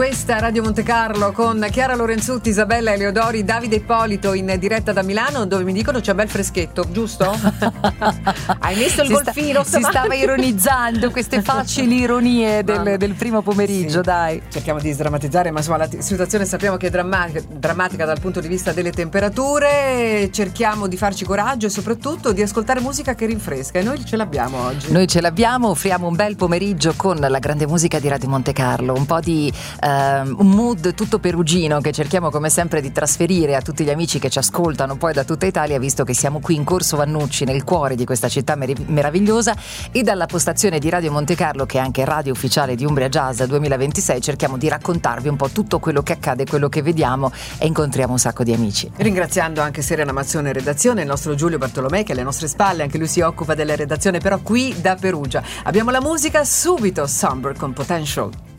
Questa Radio Monte Carlo con Chiara Lorenzutti, Isabella Eleodori, Davide Ippolito in diretta da Milano, dove mi dicono c'è bel freschetto, giusto? Hai messo il golfino? Si stava ironizzando, queste facili ironie del primo pomeriggio, sì. Dai. Cerchiamo di sdrammatizzare, ma insomma la situazione sappiamo che è drammatica dal punto di vista delle temperature. Cerchiamo di farci coraggio e soprattutto di ascoltare musica che rinfresca, e noi ce l'abbiamo oggi. Noi ce l'abbiamo, offriamo un bel pomeriggio con la grande musica di Radio Monte Carlo, un po' di un mood tutto perugino che cerchiamo come sempre di trasferire a tutti gli amici che ci ascoltano poi da tutta Italia, visto che siamo qui in Corso Vannucci, nel cuore di questa città meravigliosa, e dalla postazione di Radio Monte Carlo, che è anche radio ufficiale di Umbria Jazz 2026, cerchiamo di raccontarvi un po' tutto quello che accade, quello che vediamo, e incontriamo un sacco di amici. Ringraziando anche Serena Mazzone in redazione, il nostro Giulio Bartolomei che è alle nostre spalle, anche lui si occupa della redazione però qui da Perugia. Abbiamo la musica subito, Somber con Potential.